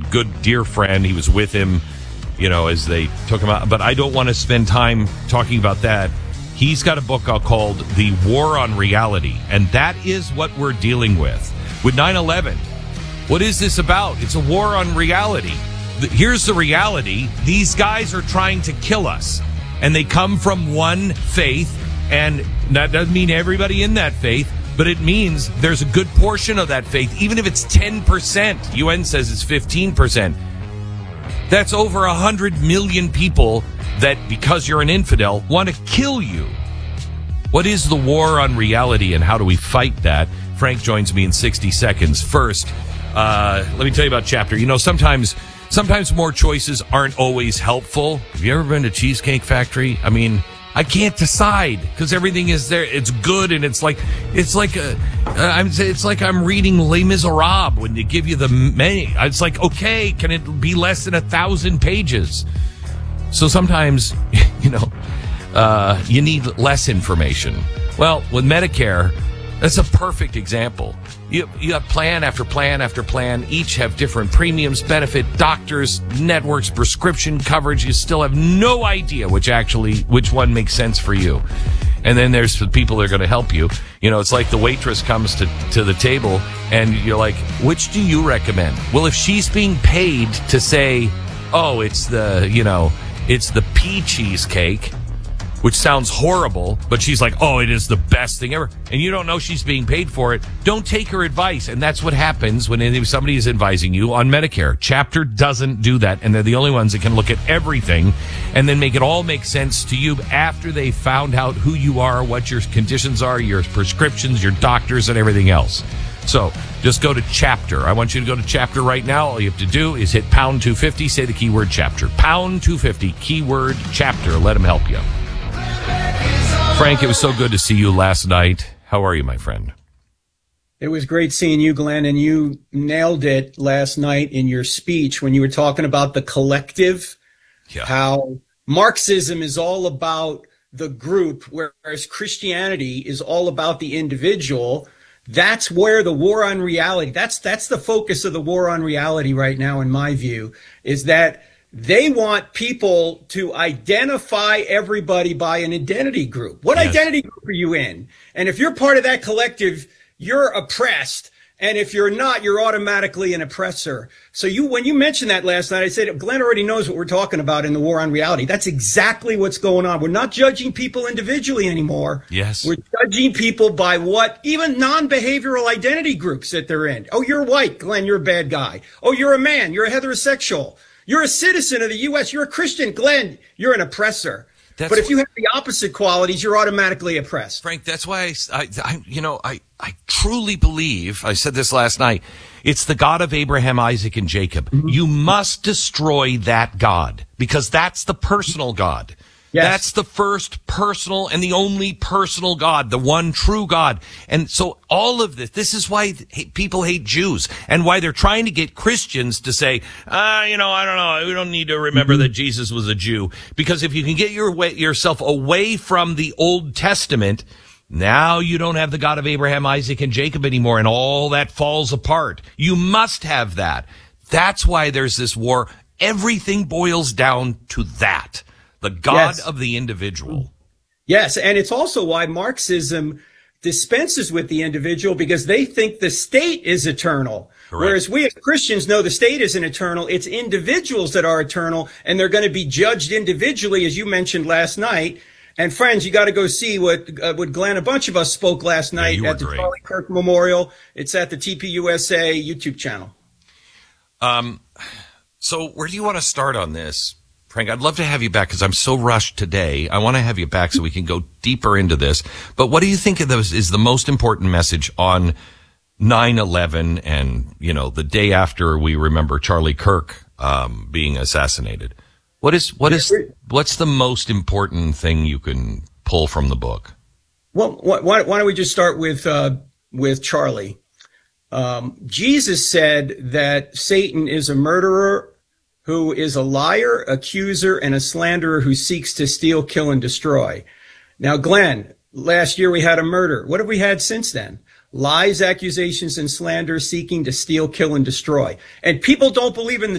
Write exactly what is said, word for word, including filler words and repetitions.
good, dear friend. He was with him, you know, as they took him out. But I don't want to spend time talking about that. He's got a book called The War on Reality, and that is what we're dealing with. With nine eleven, what is this about? It's a war on reality. Here's the reality. These guys are trying to kill us, and they come from one faith, and that doesn't mean everybody in that faith, but it means there's a good portion of that faith, even if it's ten percent. U N says it's fifteen percent. That's over one hundred million people that, because you're an infidel, want to kill you. What is the war on reality, and how do we fight that? Frank joins me in sixty seconds. First, uh, let me tell you about Chapter. You know, sometimes sometimes more choices aren't always helpful. Have you ever been to Cheesecake Factory? I mean, I can't decide because everything is there. It's good, and it's like it's like a, uh, I'm it's like I'm reading Les Miserables when they give you the menu. It's like, okay, can it be less than a thousand pages? So sometimes, you know, uh, you need less information. Well, with Medicare, that's a perfect example. You, you have plan after plan after plan. Each have different premiums, benefit, doctors, networks, prescription coverage. You still have no idea which actually, which one makes sense for you. And then there's the people that are going to help you. You know, it's like the waitress comes to, to the table and you're like, which do you recommend? Well, if she's being paid to say, oh, it's the, you know, it's the pea cheesecake, which sounds horrible, but she's like, oh, it is the best thing ever, and you don't know she's being paid for it, don't take her advice. And that's what happens when somebody is advising you on Medicare. Chapter doesn't do that, and they're the only ones that can look at everything and then make it all make sense to you after they found out who you are, what your conditions are, your prescriptions, your doctors, and everything else. So just go to Chapter. I want you to go to Chapter right now. All you have to do is hit pound two fifty, say the keyword Chapter. Pound two fifty, keyword Chapter. Let them help you. Frank, it was so good to see you last night. How are you, my friend? It was great seeing you, Glenn, and you nailed it last night in your speech when you were talking about the collective, yeah. How Marxism is all about the group, whereas Christianity is all about the individual. That's where the war on reality, that's that's the focus of the war on reality right now, in my view, is that they want people to identify everybody by an identity group. What yes. identity group are you in? And if you're part of that collective, you're oppressed. And if you're not, you're automatically an oppressor. So you, when you mentioned that last night, I said, Glenn already knows what we're talking about in the war on reality. That's exactly what's going on. We're not judging people individually anymore. Yes. We're judging people by what, even non-behavioral identity groups that they're in. Oh, you're white, Glenn, you're a bad guy. Oh, you're a man, you're a heterosexual. You're a citizen of the U S. You're a Christian. Glenn, you're an oppressor. That's but if you have the opposite qualities, you're automatically oppressed. Frank, that's why I, I, I, you know, I, I truly believe, I said this last night, it's the God of Abraham, Isaac, and Jacob. Mm-hmm. You must destroy that God because that's the personal God. Yes. That's the first personal and the only personal God, the one true God. And so all of this, this is why people hate Jews and why they're trying to get Christians to say, ah, you know, I don't know, we don't need to remember mm-hmm. that Jesus was a Jew. Because if you can get your way, yourself away from the Old Testament, now you don't have the God of Abraham, Isaac, and Jacob anymore, and all that falls apart. You must have that. That's why there's this war. Everything boils down to that. The God yes. of the individual. Yes, and it's also why Marxism dispenses with the individual, because they think the state is eternal. Correct. Whereas we as Christians know the state isn't eternal. It's individuals that are eternal, and they're going to be judged individually, as you mentioned last night. And friends, you got to go see what uh, what Glenn, a bunch of us spoke last night yeah, at the great. Charlie Kirk Memorial. It's at the T P U S A YouTube channel. Um, so where do you want to start on this? Frank, I'd love to have you back because I'm so rushed today. I want to have you back so we can go deeper into this. But what do you think of those is the most important message on nine eleven and, you know, the day after we remember Charlie Kirk um, being assassinated? What is what is what's the most important thing you can pull from the book? Well, why, why don't we just start with uh, with Charlie? Um, Jesus said that Satan is a murderer, who is a liar, accuser, and a slanderer who seeks to steal, kill, and destroy. Now, Glenn, last year we had a murder. What have we had since then? Lies, accusations, and slander seeking to steal, kill, and destroy. And people don't believe in the